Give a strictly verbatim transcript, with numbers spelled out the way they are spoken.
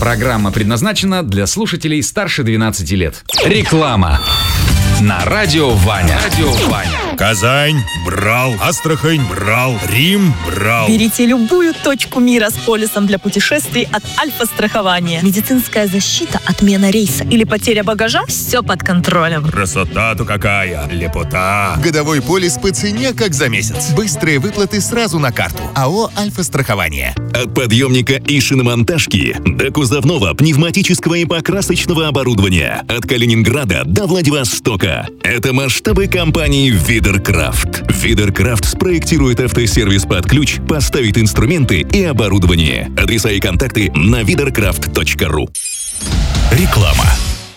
Программа предназначена для слушателей старше двенадцати лет. Реклама на радио Ваня. Радио Ваня. Казань брал, Астрахань брал, Рим брал. Берите любую точку мира с полисом для путешествий от Альфа-страхования. Медицинская защита, отмена рейса или потеря багажа – все под контролем. Красота-то какая, лепота. Годовой полис по цене, как за месяц. Быстрые выплаты сразу на карту. АО «Альфа-страхование». От подъемника и шиномонтажки до кузовного, пневматического и покрасочного оборудования. От Калининграда до Владивостока. Это масштабы компании «Видеркрафт». «Видеркрафт» спроектирует автосервис под ключ, поставит инструменты и оборудование. Адреса и контакты на видеркрафт точка ру. Реклама.